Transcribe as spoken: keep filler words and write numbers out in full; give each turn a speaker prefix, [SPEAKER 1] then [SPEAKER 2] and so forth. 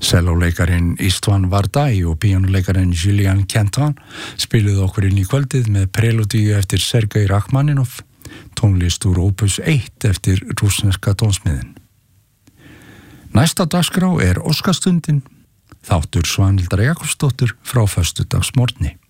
[SPEAKER 1] Sellóleikarin Istvan Vardai og píanuleikarin Julian Kenton spiluðu okkur inn í kvöldið með preludíu eftir Sergei Rachmaninov, tónlist úr Opus eitt eftir rússneska tónsmiðin. Næsta dagskrá er Óskastundin, þáttur Svanhildar Jakobsdóttur frá föstudagsmorgni.